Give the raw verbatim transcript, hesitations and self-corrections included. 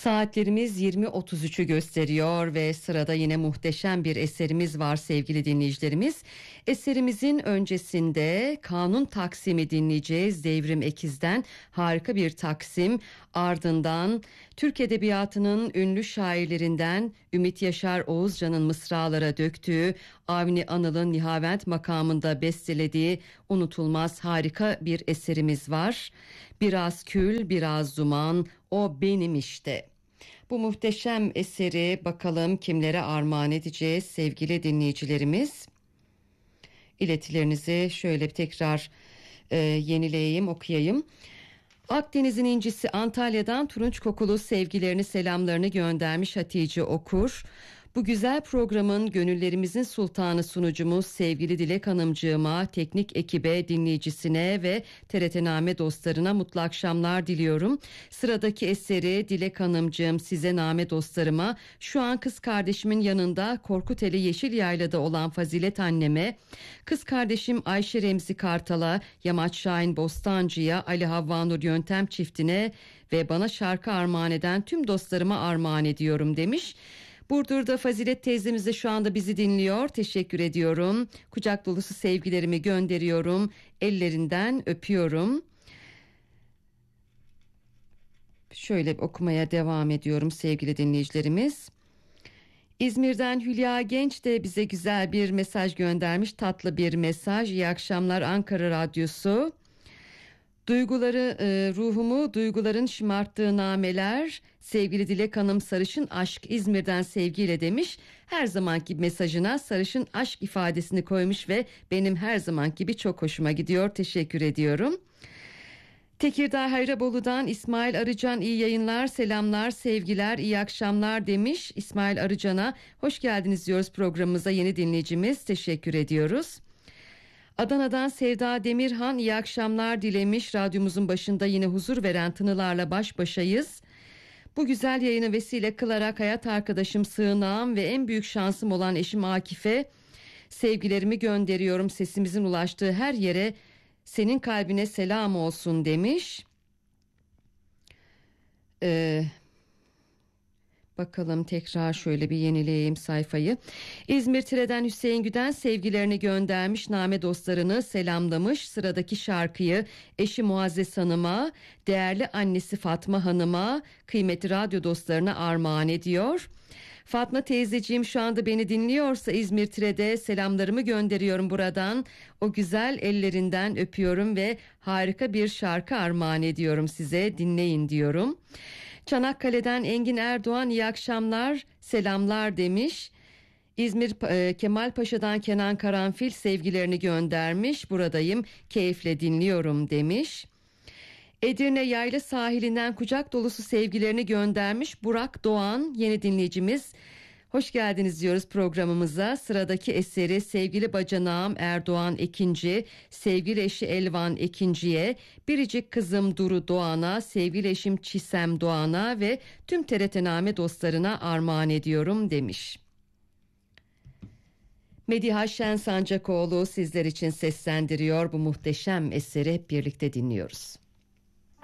Saatlerimiz yirmi otuz üçü gösteriyor ve sırada yine muhteşem bir eserimiz var sevgili dinleyicilerimiz. Eserimizin öncesinde Kanun Taksim'i dinleyeceğiz. Devrim Ekiz'den harika bir taksim. Ardından Türk Edebiyatı'nın ünlü şairlerinden Ümit Yaşar Oğuzcan'ın mısralara döktüğü, Avni Anıl'ın Nihavent makamında bestelediği unutulmaz harika bir eserimiz var. Biraz kül, biraz duman, o benim işte. Bu muhteşem eseri bakalım kimlere armağan edeceğiz sevgili dinleyicilerimiz. İletilerinizi şöyle bir tekrar e, yenileyeyim, okuyayım. Akdeniz'in incisi Antalya'dan turunç kokulu sevgilerini, selamlarını göndermiş Hatice Okur. Bu güzel programın gönüllerimizin sultanı sunucumuz sevgili Dilek Hanımcığıma, teknik ekibe, dinleyicisine ve T R T Name dostlarına mutlu akşamlar diliyorum. Sıradaki eseri Dilek Hanımcığım, size, Name dostlarıma, şu an kız kardeşimin yanında Korkuteli Yeşilyayla'da olan Fazilet anneme, kız kardeşim Ayşe Remzi Kartal'a, Yamaç Şahin Bostancı'ya, Ali Havvanur Yöntem çiftine ve bana şarkı armağan eden tüm dostlarıma armağan ediyorum demiş. Burdur'da Fazilet teyzemiz de şu anda bizi dinliyor. Teşekkür ediyorum. Kucak dolusu sevgilerimi gönderiyorum. Ellerinden öpüyorum. Şöyle okumaya devam ediyorum sevgili dinleyicilerimiz. İzmir'den Hülya Genç de bize güzel bir mesaj göndermiş. Tatlı bir mesaj. İyi akşamlar Ankara Radyosu. Duyguları, e, ruhumu duyguların şımarttığı nameler, sevgili Dilek Hanım Sarışın Aşk İzmir'den sevgiyle demiş. Her zamanki mesajına Sarışın Aşk ifadesini koymuş ve benim her zamanki gibi çok hoşuma gidiyor. Teşekkür ediyorum. Tekirdağ Hayrabolu'dan İsmail Arıcan, iyi yayınlar, selamlar, sevgiler, iyi akşamlar demiş. İsmail Arıcan'a hoş geldiniz diyoruz programımıza, yeni dinleyicimiz. Teşekkür ediyoruz. Adana'dan Sevda Demirhan iyi akşamlar dilemiş. Radyomuzun başında yine huzur veren tınılarla baş başayız. Bu güzel yayını vesile kılarak hayat arkadaşım, sığınağım ve en büyük şansım olan eşim Akif'e sevgilerimi gönderiyorum. Sesimizin ulaştığı her yere senin kalbine selam olsun demiş. Eee... Bakalım tekrar şöyle bir yenileyeyim sayfayı. İzmir Tire'den Hüseyin Güden sevgilerini göndermiş, Name dostlarını selamlamış. Sıradaki şarkıyı eşi Muazzez Hanım'a, değerli annesi Fatma Hanım'a, kıymetli radyo dostlarına armağan ediyor. Fatma teyzeciğim şu anda beni dinliyorsa İzmir Tire'de selamlarımı gönderiyorum buradan. O güzel ellerinden öpüyorum ve harika bir şarkı armağan ediyorum size, dinleyin diyorum. Çanakkale'den Engin Erdoğan iyi akşamlar, selamlar demiş. İzmir e, Kemalpaşa'dan Kenan Karanfil sevgilerini göndermiş. Buradayım, keyifle dinliyorum demiş. Edirne Yayla sahilinden kucak dolusu sevgilerini göndermiş Burak Doğan, yeni dinleyicimiz. Hoş geldiniz diyoruz programımıza. Sıradaki eseri sevgili bacanağım Erdoğan Ekinci, sevgili eşi Elvan Ekinci'ye, biricik kızım Duru Doğan'a, sevgili eşim Çisem Doğan'a ve tüm T R T Name dostlarına armağan ediyorum demiş. Mediha Şen Sancakoğlu sizler için seslendiriyor bu muhteşem eseri, hep birlikte dinliyoruz.